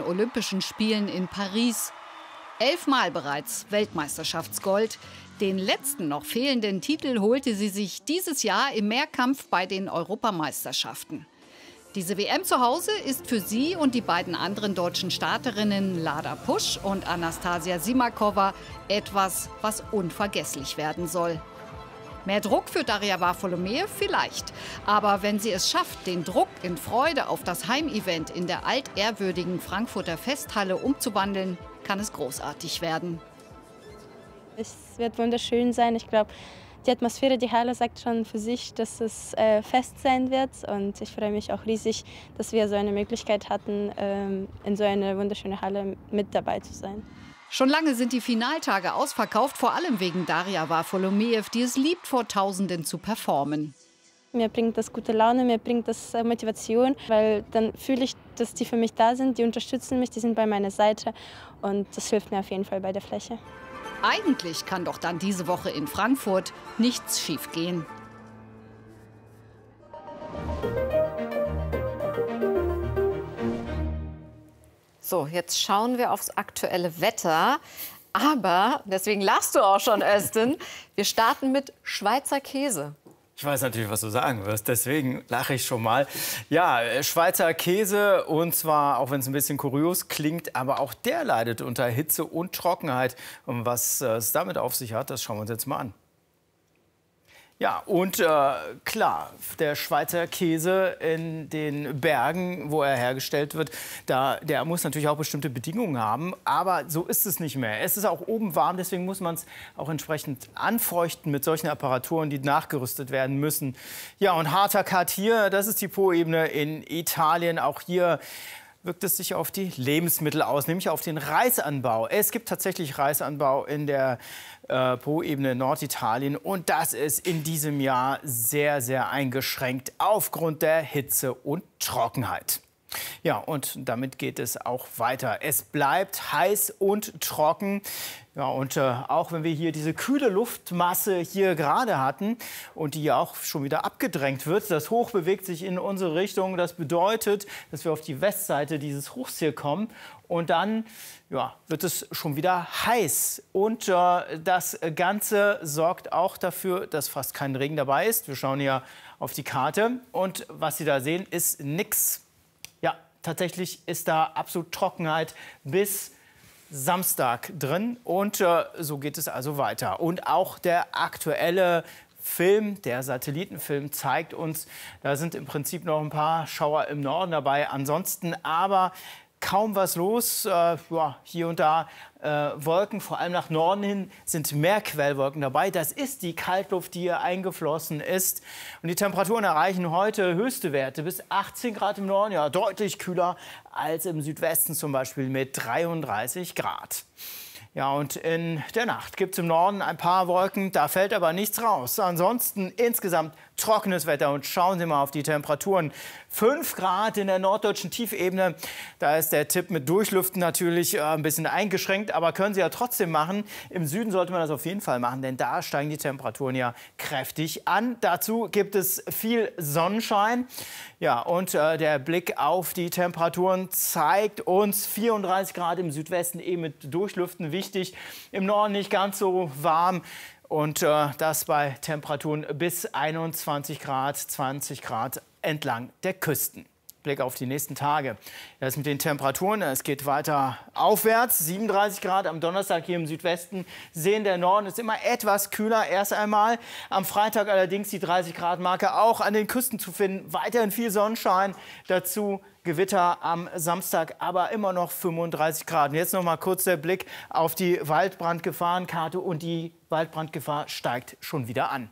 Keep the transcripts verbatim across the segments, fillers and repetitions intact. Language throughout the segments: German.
Olympischen Spielen in Paris. Elfmal bereits Weltmeisterschaftsgold. Den letzten noch fehlenden Titel holte sie sich dieses Jahr im Mehrkampf bei den Europameisterschaften. Diese W M zu Hause ist für sie und die beiden anderen deutschen Starterinnen Lada Pusch und Anastasia Simakova etwas, was unvergesslich werden soll. Mehr Druck für Daria Varfolomeev vielleicht. Aber wenn sie es schafft, den Druck in Freude auf das Heimevent in der altehrwürdigen Frankfurter Festhalle umzuwandeln, kann es großartig werden. Es wird wunderschön sein. Ich glaube, die Atmosphäre, die Halle sagt schon für sich, dass es äh, fest sein wird. Und ich freue mich auch riesig, dass wir so eine Möglichkeit hatten, ähm, in so einer wunderschönen Halle mit dabei zu sein. Schon lange sind die Finaltage ausverkauft, vor allem wegen Daria Varfolomeev, die es liebt, vor Tausenden zu performen. Mir bringt das gute Laune, mir bringt das äh, Motivation, weil dann fühle ich, dass die für mich da sind, die unterstützen mich, die sind bei meiner Seite und das hilft mir auf jeden Fall bei der Fläche. Eigentlich kann doch dann diese Woche in Frankfurt nichts schiefgehen. So, jetzt schauen wir aufs aktuelle Wetter. Aber, deswegen lachst du auch schon, Özden, wir starten mit Schweizer Käse. Ich weiß natürlich, was du sagen wirst, deswegen lache ich schon mal. Ja, Schweizer Käse, und zwar, auch wenn es ein bisschen kurios klingt, aber auch der leidet unter Hitze und Trockenheit. Und was es damit auf sich hat, das schauen wir uns jetzt mal an. Ja, und äh, klar, der Schweizer Käse in den Bergen, wo er hergestellt wird, da, der muss natürlich auch bestimmte Bedingungen haben. Aber so ist es nicht mehr. Es ist auch oben warm, deswegen muss man es auch entsprechend anfeuchten mit solchen Apparaturen, die nachgerüstet werden müssen. Ja, und harter Cut hier, das ist die Po-Ebene in Italien. Auch hier wirkt es sich auf die Lebensmittel aus, nämlich auf den Reisanbau. Es gibt tatsächlich Reisanbau in der äh, Po-Ebene Norditalien und das ist in diesem Jahr sehr, sehr eingeschränkt aufgrund der Hitze und Trockenheit. Ja, und damit geht es auch weiter. Es bleibt heiß und trocken. Ja, und äh, auch wenn wir hier diese kühle Luftmasse hier gerade hatten und die ja auch schon wieder abgedrängt wird, das Hoch bewegt sich in unsere Richtung. Das bedeutet, dass wir auf die Westseite dieses Hochs hier kommen und dann ja, wird es schon wieder heiß. Und äh, das Ganze sorgt auch dafür, dass fast kein Regen dabei ist. Wir schauen hier auf die Karte und was Sie da sehen, ist nichts. Ja, tatsächlich ist da absolut Trockenheit bis Samstag drin und äh, so geht es also weiter. Und auch der aktuelle Film, der Satellitenfilm, zeigt uns, da sind im Prinzip noch ein paar Schauer im Norden dabei. Ansonsten aber kaum was los. Äh, ja, hier und da äh, Wolken, vor allem nach Norden hin, sind mehr Quellwolken dabei. Das ist die Kaltluft, die hier eingeflossen ist. Und die Temperaturen erreichen heute höchste Werte bis achtzehn Grad im Norden, ja, deutlich kühler als im Südwesten zum Beispiel mit dreiunddreißig Grad. Ja, und in der Nacht gibt es im Norden ein paar Wolken, da fällt aber nichts raus. Ansonsten insgesamt trockenes Wetter und schauen Sie mal auf die Temperaturen. fünf Grad in der norddeutschen Tiefebene, da ist der Tipp mit Durchlüften natürlich äh, ein bisschen eingeschränkt, aber können Sie ja trotzdem machen. Im Süden sollte man das auf jeden Fall machen, denn da steigen die Temperaturen ja kräftig an. Dazu gibt es viel Sonnenschein. Ja, und äh, der Blick auf die Temperaturen zeigt uns vierunddreißig Grad im Südwesten, eben mit Durchlüften wichtig. Im Norden nicht ganz so warm. Und äh, das bei Temperaturen bis einundzwanzig Grad, zwanzig Grad entlang der Küsten. Blick auf die nächsten Tage. Das mit den Temperaturen, es geht weiter aufwärts. siebenunddreißig Grad am Donnerstag hier im Südwesten. Sie sehen, der Norden ist immer etwas kühler erst einmal. Am Freitag allerdings die dreißig Grad Marke auch an den Küsten zu finden. Weiterhin viel Sonnenschein. Dazu Gewitter am Samstag, aber immer noch fünfunddreißig Grad. Und jetzt noch mal kurz der Blick auf die Waldbrandgefahrenkarte und die Waldbrandgefahr steigt schon wieder an.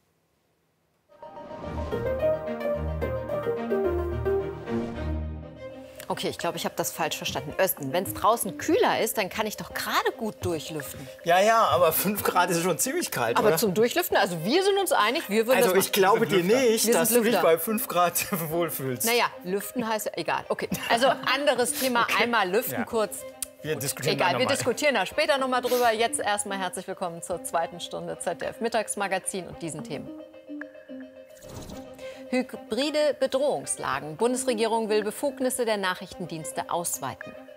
Okay, ich glaube, ich habe das falsch verstanden. Özden, wenn es draußen kühler ist, dann kann ich doch gerade gut durchlüften. Ja, ja, aber fünf Grad ist schon ziemlich kalt, Aber oder? zum Durchlüften, also wir sind uns einig, wir würden Also das ich glaube dir nicht, Wir dass sind du dich Lüfter. bei fünf Grad wohlfühlst. Naja, lüften heißt ja, egal. Okay, also anderes Thema, Okay. einmal lüften Ja. kurz. Wir diskutieren Egal, da wir noch mal. diskutieren da später noch mal drüber. Jetzt erstmal herzlich willkommen zur zweiten Stunde Z D F Mittagsmagazin und diesen Themen. Hybride Bedrohungslagen. Bundesregierung will Befugnisse der Nachrichtendienste ausweiten.